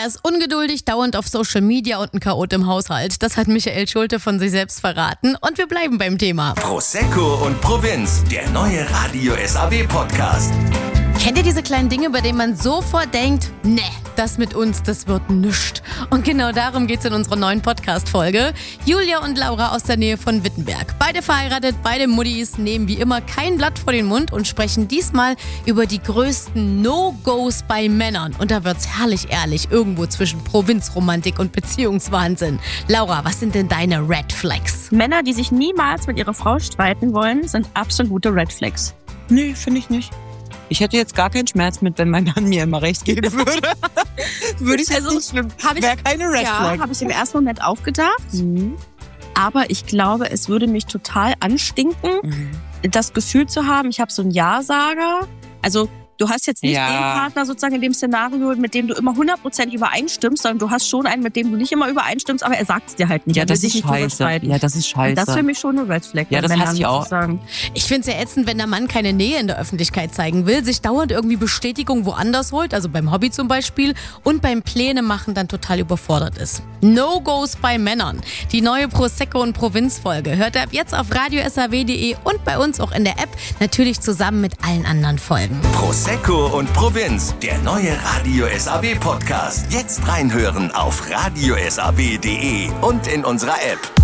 Er ist ungeduldig, dauernd auf Social Media und ein Chaot im Haushalt. Das hat Michael Schulte von sich selbst verraten. Und wir bleiben beim Thema. Prosecco und Provinz, der neue Radio SAW Podcast. Kennt ihr diese kleinen Dinge, bei denen man sofort denkt, ne, das mit uns, das wird nischt. Und genau darum geht's in unserer neuen Podcast-Folge. Julia und Laura aus der Nähe von Wittenberg. Beide verheiratet, beide Muttis, nehmen wie immer kein Blatt vor den Mund und sprechen diesmal über die größten No-Gos bei Männern. Und da wird's herrlich ehrlich, irgendwo zwischen Provinzromantik und Beziehungswahnsinn. Laura, was sind denn deine Red Flags? Männer, die sich niemals mit ihrer Frau streiten wollen, sind absolute Red Flags. Nee, finde ich nicht. Ich hätte jetzt gar keinen Schmerz mit, wenn mein Mann mir immer recht geben würde. Würde ich jetzt nicht schlimm. Wäre keine Red Flag. Ja, habe ich im ersten Moment auch gedacht. Aber ich glaube, es würde mich total anstinken, das Gefühl zu haben, ich habe so einen Ja-Sager. Also du hast jetzt nicht den Partner sozusagen in dem Szenario, mit dem du immer 100% übereinstimmst, sondern du hast schon einen, mit dem du nicht immer übereinstimmst, aber er sagt es dir halt nicht. Ja, das ist scheiße. Ja, das ist scheiße. Das ist für mich schon eine Red Flag. Ja, das hasse ich auch. Ich finde es ja ätzend, wenn der Mann keine Nähe in der Öffentlichkeit zeigen will, sich dauernd irgendwie Bestätigung woanders holt, also beim Hobby zum Beispiel, und beim Pläne machen dann total überfordert ist. No-Gos bei Männern. Die neue Prosecco und Provinz-Folge hört ihr ab jetzt auf radiosaw.de und bei uns auch in der App, natürlich zusammen mit allen anderen Folgen. Prosecco und Provinz, der neue Radio SAW Podcast. Jetzt reinhören auf radiosaw.de und in unserer App.